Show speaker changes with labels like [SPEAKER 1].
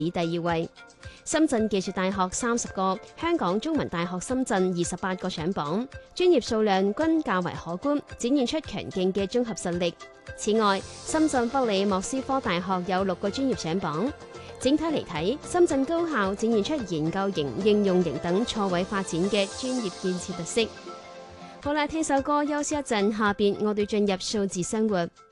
[SPEAKER 1] 以第2位。深圳技術大學30個，香港中文大學深圳28個上榜，專業數量均較為可觀，展現出強勁嘅綜合實力。此外，深圳北理莫斯科大學有6個專業上榜。整體嚟睇，深圳高校展現出研究型、應用型等錯位發展嘅專業建設特色。好啦，聽首歌休息一陣，下邊我哋進入數字生活。